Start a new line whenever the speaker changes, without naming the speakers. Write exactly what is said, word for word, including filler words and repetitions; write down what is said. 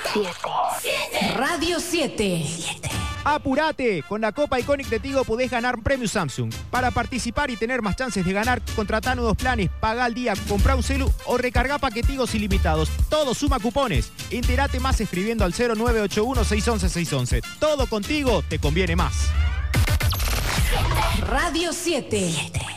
siete. Radio siete.
¡Apurate! Con la Copa Iconic de Tigo podés ganar un premio Samsung. Para participar y tener más chances de ganar, contratá nuevos planes, pagá al día, comprá un celu o recargá paquetigos ilimitados. Todo suma cupones. Entérate más escribiendo al cero nueve ocho uno, seis uno uno, seis uno uno. Todo contigo te conviene más.
Radio siete.